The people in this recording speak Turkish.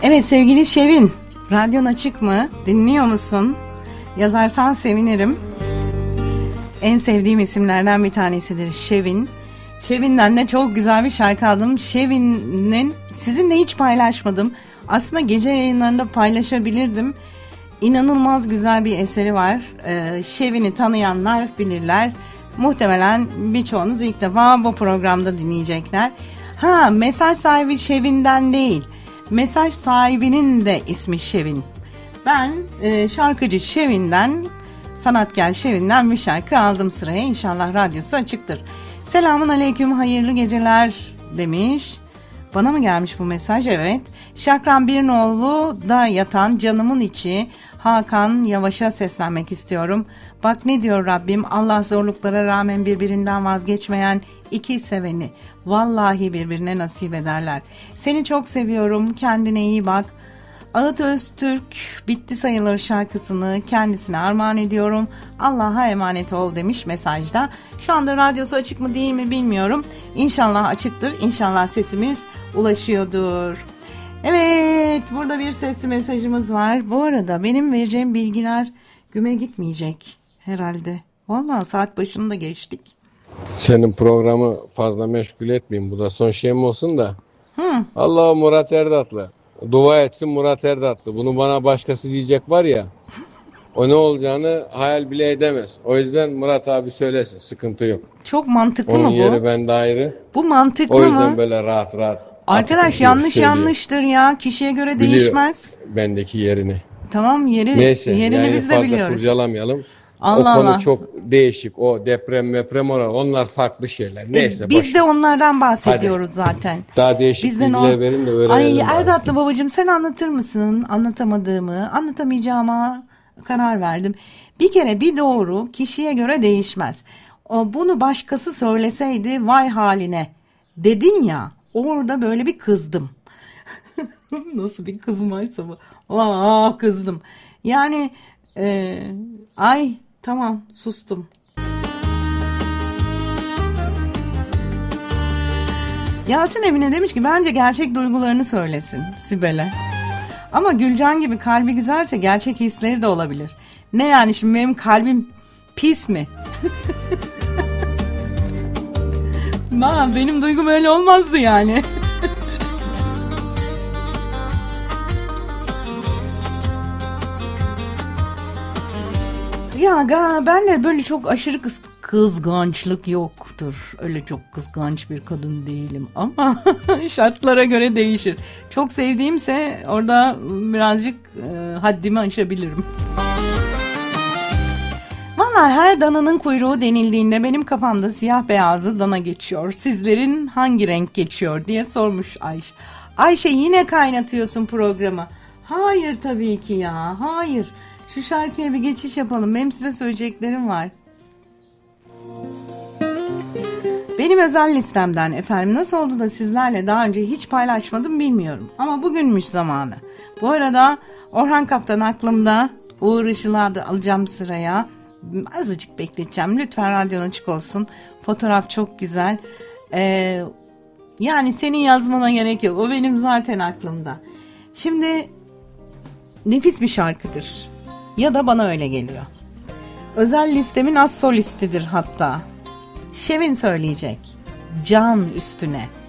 Evet sevgili Şevin, radyon açık mı? Dinliyor musun? Yazarsan sevinirim. En sevdiğim isimlerden bir tanesidir Şevin. Şevin'den de çok güzel bir şarkı aldım. Şevin'in sizinle hiç paylaşmadım. Aslında gece yayınlarında paylaşabilirdim. İnanılmaz güzel bir eseri var. Şevin'i tanıyanlar bilirler. Muhtemelen birçoğunuz ilk defa bu programda dinleyecekler. Mesaj sahibi Şevin'den değil. Mesaj sahibinin de ismi Şevin. Ben şarkıcı Şevin'den, sanatkar Şevin'den bir şarkı aldım sıraya. İnşallah radyosu açıktır. Selamun aleyküm, hayırlı geceler demiş. Bana mı gelmiş bu mesaj? Evet. Şakran Birnoğlu'da yatan canımın içi Hakan Yavaş'a seslenmek istiyorum. Bak ne diyor Rabbim, Allah zorluklara rağmen birbirinden vazgeçmeyen iki seveni vallahi birbirine nasip ederler. Seni çok seviyorum, kendine iyi bak. Ağıt Öztürk Bitti Sayılır şarkısını kendisine armağan ediyorum. Allah'a emanet ol demiş mesajda. Şu anda radyosu açık mı değil mi bilmiyorum. İnşallah açıktır. İnşallah sesimiz ulaşıyordur. Evet, burada bir sesli mesajımız var. Bu arada benim vereceğim bilgiler güme gitmeyecek herhalde. Vallahi saat başını da geçtik. Senin programı fazla meşgul etmeyeyim. Bu da son şeyim olsun da. Allah Murat Erdatlı. Dua etsin Murat Erdatlı. Bunu bana başkası diyecek var ya. O ne olacağını hayal bile edemez. O yüzden Murat abi söylesin. Sıkıntı yok. Çok mantıklı onun mı bu? Onun yeri bende ayrı. Bu mantıklı mı? O yüzden böyle rahat rahat. Arkadaş yanlış yanlıştır ya. Kişiye göre biliyor değişmez. Bendeki yerini. Tamam Neyse, yerini yani biz de fazla biliyoruz. kurcalamayalım. Allah o konu Allah. çok değişik. O deprem onlar farklı şeyler. Neyse biz de onlardan bahsediyoruz zaten. Daha değişik bilgiler verin de öğrenelim. Ay Erdatlı babacığım, sen anlatır mısın? Anlatamadığımı, anlatamayacağıma karar verdim. Bir kere bir doğru kişiye göre değişmez. Bunu başkası söyleseydi vay haline dedin ya, orada böyle bir kızdım. Nasıl bir kızmaysa bu. Kızdım. Yani ay tamam, sustum. Yalçın Emine demiş ki bence gerçek duygularını söylesin Sibel'e. Ama Gülcan gibi kalbi güzelse gerçek hisleri de olabilir. Ne yani şimdi benim kalbim pis mi? Benim duygum öyle olmazdı yani. Ya benle böyle çok aşırı kızgançlık yoktur. Öyle çok kıskanç bir kadın değilim ama şartlara göre değişir. Çok sevdiğimse orada birazcık haddimi aşabilirim. Vallahi her dananın kuyruğu denildiğinde benim kafamda siyah beyazlı dana geçiyor. Sizlerin hangi renk geçiyor diye sormuş Ayşe. Ayşe yine kaynatıyorsun programı. Hayır tabii ki ya, hayır. Şu şarkıya bir geçiş yapalım. Benim size söyleyeceklerim var. Benim özel listemden efendim, nasıl oldu da sizlerle daha önce hiç paylaşmadım bilmiyorum. Ama bugünmüş zamanı. Bu arada Orhan Kaptan aklımda, Uğur Işıl'ı da alacağım sıraya. Azıcık bekleteceğim. Lütfen radyon açık olsun. Fotoğraf çok güzel. Yani senin yazmana gerek yok. O benim zaten aklımda. Şimdi nefis bir şarkıdır. Ya da bana öyle geliyor. Özel listemin az solistidir hatta. Şevin söyleyecek. Can üstüne.